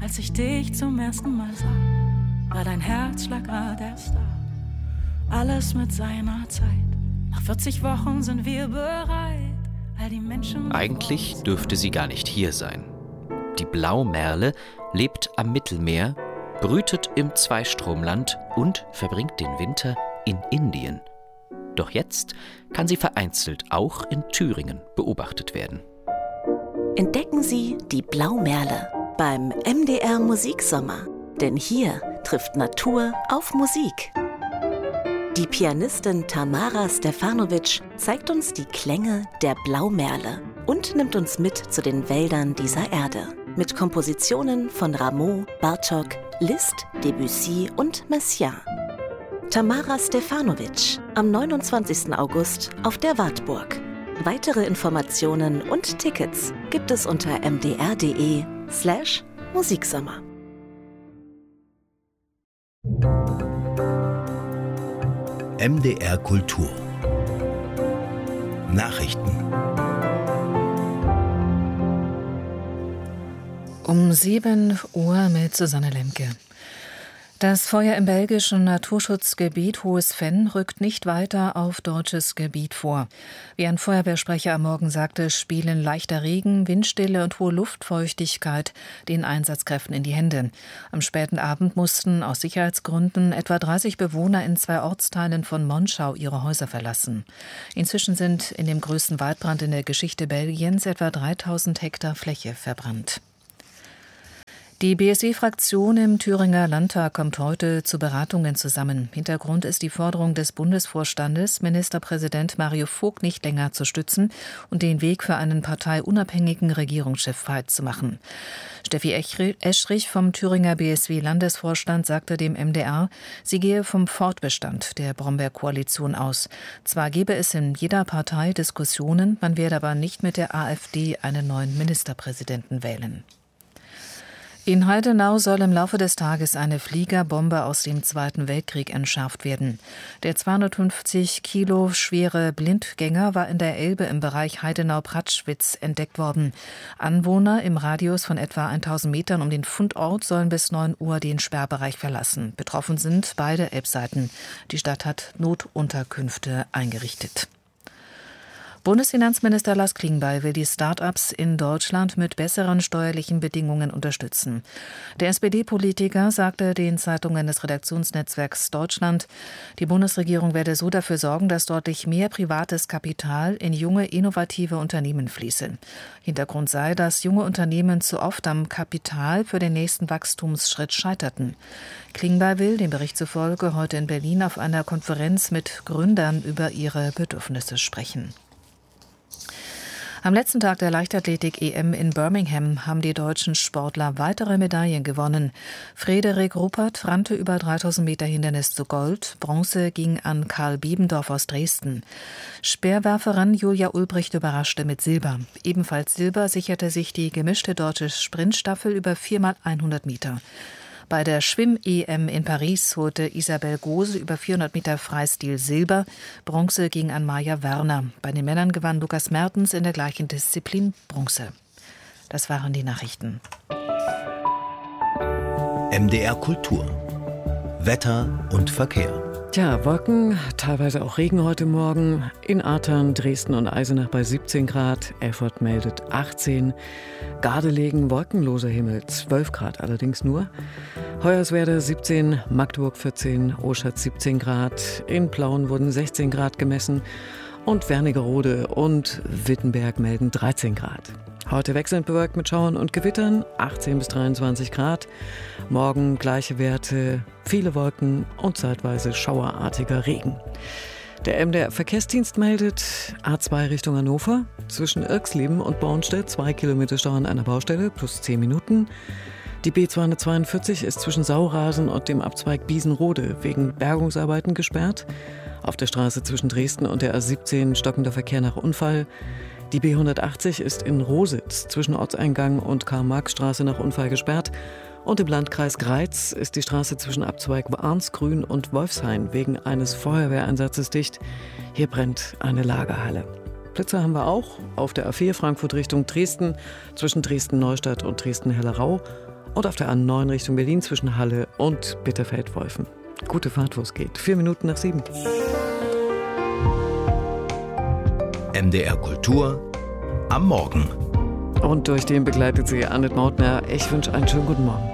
Als ich dich zum ersten Mal sah, war dein Herzschlag grad erst da. Alles mit seiner Zeit. Nach 40 Wochen sind wir bereit. All die Menschen. Eigentlich dürfte sie gar nicht hier sein. Die Blaumerle lebt am Mittelmeer, brütet im Zweistromland und verbringt den Winter in Indien. Doch jetzt kann sie vereinzelt auch in Thüringen beobachtet werden. Entdecken Sie die Blaumerle beim MDR Musiksommer. Denn hier trifft Natur auf Musik. Die Pianistin Tamara Stefanovic zeigt uns die Klänge der Blaumerle und nimmt uns mit zu den Wäldern dieser Erde. Mit Kompositionen von Rameau, Bartók, Liszt, Debussy und Messiaen. Tamara Stefanovic am 29. August auf der Wartburg. Weitere Informationen und Tickets gibt es unter mdr.de/Musiksommer. MDR Kultur Nachrichten. Um 7 Uhr mit Susanne Lemke. Das Feuer im belgischen Naturschutzgebiet Hohes Venn rückt nicht weiter auf deutsches Gebiet vor. Wie ein Feuerwehrsprecher am Morgen sagte, spielen leichter Regen, Windstille und hohe Luftfeuchtigkeit den Einsatzkräften in die Hände. Am späten Abend mussten aus Sicherheitsgründen etwa 30 Bewohner in 2 Ortsteilen von Monschau ihre Häuser verlassen. Inzwischen sind in dem größten Waldbrand in der Geschichte Belgiens etwa 3000 Hektar Fläche verbrannt. Die BSW-Fraktion im Thüringer Landtag kommt heute zu Beratungen zusammen. Hintergrund ist die Forderung des Bundesvorstandes, Ministerpräsident Mario Vogt nicht länger zu stützen und den Weg für einen parteiunabhängigen Regierungschef freizumachen. Steffi Eschrich vom Thüringer BSW-Landesvorstand sagte dem MDR, sie gehe vom Fortbestand der Brombeer-Koalition aus. Zwar gebe es in jeder Partei Diskussionen, man werde aber nicht mit der AfD einen neuen Ministerpräsidenten wählen. In Heidenau soll im Laufe des Tages eine Fliegerbombe aus dem Zweiten Weltkrieg entschärft werden. Der 250 Kilo schwere Blindgänger war in der Elbe im Bereich Heidenau-Pratschwitz entdeckt worden. Anwohner im Radius von etwa 1000 Metern um den Fundort sollen bis 9 Uhr den Sperrbereich verlassen. Betroffen sind beide Elbseiten. Die Stadt hat Notunterkünfte eingerichtet. Bundesfinanzminister Lars Klingbeil will die Start-ups in Deutschland mit besseren steuerlichen Bedingungen unterstützen. Der SPD-Politiker sagte den Zeitungen des Redaktionsnetzwerks Deutschland, die Bundesregierung werde so dafür sorgen, dass deutlich mehr privates Kapital in junge, innovative Unternehmen fließe. Hintergrund sei, dass junge Unternehmen zu oft am Kapital für den nächsten Wachstumsschritt scheiterten. Klingbeil will, dem Bericht zufolge, heute in Berlin auf einer Konferenz mit Gründern über ihre Bedürfnisse sprechen. Am letzten Tag der Leichtathletik-EM in Birmingham haben die deutschen Sportler weitere Medaillen gewonnen. Frederik Ruppert rannte über 3000 Meter Hindernis zu Gold. Bronze ging an Karl Biebendorf aus Dresden. Speerwerferin Julia Ulbricht überraschte mit Silber. Ebenfalls Silber sicherte sich die gemischte deutsche Sprintstaffel über 4x100 Meter. Bei der Schwimm-EM in Paris holte Isabel Gose über 400 Meter Freistil Silber. Bronze ging an Maja Werner. Bei den Männern gewann Lukas Mertens in der gleichen Disziplin Bronze. Das waren die Nachrichten. MDR Kultur. Wetter und Verkehr. Tja, Wolken, teilweise auch Regen heute Morgen. In Athern, Dresden und Eisenach bei 17 Grad. Erfurt meldet 18. Gardelegen, wolkenloser Himmel, 12 Grad allerdings nur. Hoyerswerda 17, Magdeburg 14, Oschatz 17 Grad. In Plauen wurden 16 Grad gemessen. Und Wernigerode und Wittenberg melden 13 Grad. Heute wechselnd bewölkt mit Schauern und Gewittern, 18 bis 23 Grad. Morgen gleiche Werte, viele Wolken und zeitweise schauerartiger Regen. Der MDR-Verkehrsdienst meldet A2 Richtung Hannover, zwischen Irxleben und Bornstedt 2 Kilometer Stau an einer Baustelle, plus 10 Minuten. Die B242 ist zwischen Saurasen und dem Abzweig Biesenrode wegen Bergungsarbeiten gesperrt. Auf der Straße zwischen Dresden und der A17 stockender Verkehr nach Unfall. Die B180 ist in Rositz zwischen Ortseingang und Karl-Marx-Straße nach Unfall gesperrt. Und im Landkreis Greiz ist die Straße zwischen Abzweig Arnsgrün und Wolfshain wegen eines Feuerwehreinsatzes dicht. Hier brennt eine Lagerhalle. Blitzer haben wir auch auf der A4 Frankfurt Richtung Dresden, zwischen Dresden-Neustadt und Dresden-Hellerau. Und auf der A9 Richtung Berlin zwischen Halle und Bitterfeld-Wolfen. Gute Fahrt, wo es geht. 4 Minuten nach 7. MDR Kultur am Morgen. Und durch den begleitet sie Annette Mautner. Ich wünsche einen schönen guten Morgen.